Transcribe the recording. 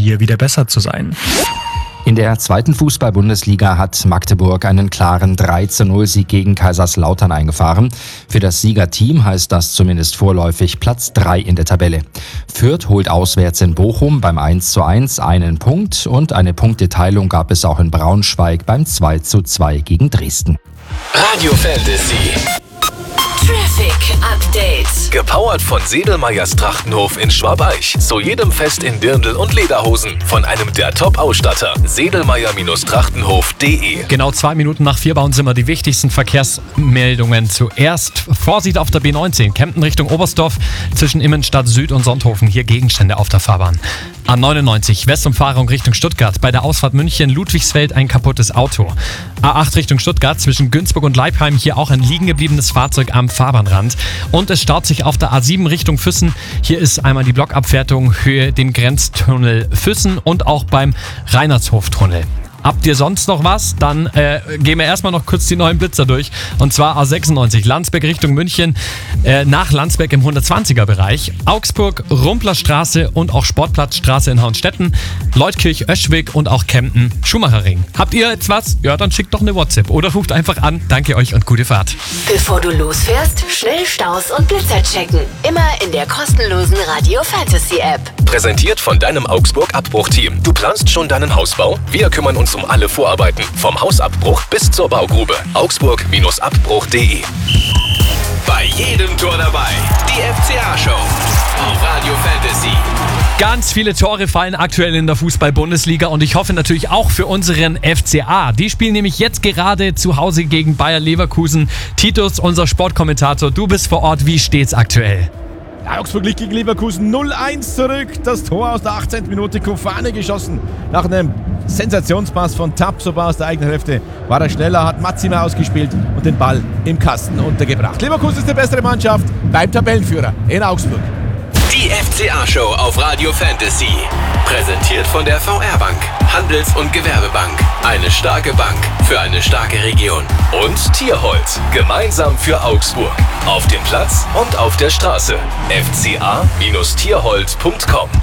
hier wieder besser zu sein. In der zweiten Fußball-Bundesliga hat Magdeburg einen klaren 3:0-Sieg gegen Kaiserslautern eingefahren. Für das Siegerteam heißt das zumindest vorläufig Platz 3 in der Tabelle. Fürth holt auswärts in Bochum beim 1:1 einen Punkt und eine Punkteteilung gab es auch in Braunschweig beim 2:2 gegen Dresden. Radio Fantasy. Traffic Update. Gepowert von Sedelmeyers Trachtenhof in Schwabeich. Zu jedem Fest in Dirndl und Lederhosen. Von einem der Top-Ausstatter. Sedelmeyer-Trachtenhof.de. Genau 2 Minuten nach 4 bauen Sie immer die wichtigsten Verkehrsmeldungen zuerst. Vorsicht auf der B19, Kempten Richtung Oberstdorf, zwischen Immenstadt Süd und Sonthofen. Hier Gegenstände auf der Fahrbahn. A99, Westumfahrung Richtung Stuttgart. Bei der Ausfahrt München, Ludwigsfeld ein kaputtes Auto. A8 Richtung Stuttgart, zwischen Günzburg und Leipheim. Hier auch ein liegen gebliebenes Fahrzeug am Fahrbahnrand. Und es staut sich auf der A7 Richtung Füssen. Hier ist einmal die Blockabfertigung Höhe den Grenztunnel Füssen und auch beim Reinhardshof-Tunnel. Habt ihr sonst noch was? Dann gehen wir erstmal noch kurz die neuen Blitzer durch. Und zwar A96, Landsberg Richtung München, nach Landsberg im 120er-Bereich. Augsburg, Rumplerstraße und auch Sportplatzstraße in Hauenstetten. Leutkirch, Öschwig und auch Kempten, Schumacherring. Habt ihr jetzt was? Ja, dann schickt doch eine WhatsApp oder ruft einfach an. Danke euch und gute Fahrt. Bevor du losfährst, schnell Staus und Blitzer checken. Immer in der kostenlosen Radio Fantasy App. Präsentiert von deinem Augsburg-Abbruchteam. Du planst schon deinen Hausbau? Wir kümmern uns um alle Vorarbeiten. Vom Hausabbruch bis zur Baugrube. Augsburg-Abbruch.de. Bei jedem Tor dabei. Die FCA-Show. Auf Radio Fantasy. Ganz viele Tore fallen aktuell in der Fußball-Bundesliga und ich hoffe natürlich auch für unseren FCA. Die spielen nämlich jetzt gerade zu Hause gegen Bayer Leverkusen. Titus, unser Sportkommentator, du bist vor Ort. Wie steht's aktuell? Augsburg liegt gegen Leverkusen 0-1 zurück. Das Tor aus der 18. Minute, Kofane geschossen. Nach einem Sensationspass von Tapsoba aus der eigenen Hälfte war er schneller, hat Matzima ausgespielt und den Ball im Kasten untergebracht. Leverkusen ist die bessere Mannschaft beim Tabellenführer in Augsburg. Die FCA-Show auf Radio Fantasy. Präsentiert von der VR-Bank. Handels- und Gewerbebank. Eine starke Bank für eine starke Region. Und Tierholz. Gemeinsam für Augsburg. Auf dem Platz und auf der Straße. fca-tierholz.com